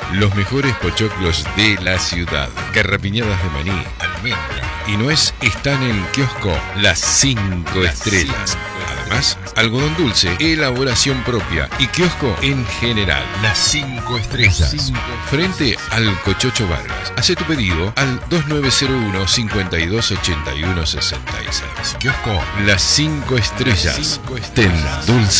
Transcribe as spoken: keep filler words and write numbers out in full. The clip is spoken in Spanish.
Los mejores pochoclos de la ciudad. Garrapiñadas de maní, almendra y nuez están en kiosco Las Cinco Estrellas. Además, algodón dulce, elaboración propia y kiosco en general. Las Cinco Estrellas. Frente al Cochocho Vargas. Hacé tu pedido al dos nueve cero uno, cinco dos ocho uno, seis seis. Kiosco Las Cinco Estrellas. Ten dulce.